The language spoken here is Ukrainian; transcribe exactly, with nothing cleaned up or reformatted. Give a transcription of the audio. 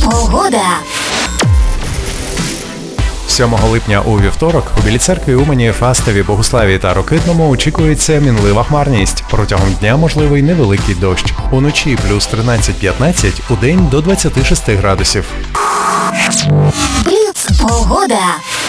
Погода. сьомого липня у вівторок у Білій Церкві, Умані, Фастові, Богуславі та Рокитному очікується мінлива хмарність. Протягом дня можливий невеликий дощ. Уночі плюс тринадцять п'ятнадцять, удень до двадцяти шести градусів. Бліц. Погода.